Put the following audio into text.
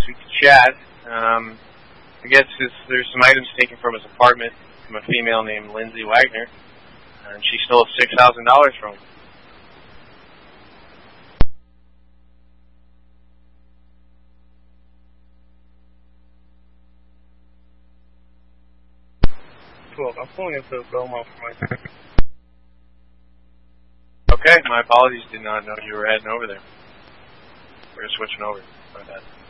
we could chat. I guess there's some items taken from his apartment from a female named Lindsay Wagner, and she stole $6,000 from him. I'm pulling into Belmont for my... Okay, my apologies. Did not know you were heading over there. We're switching over. My bad.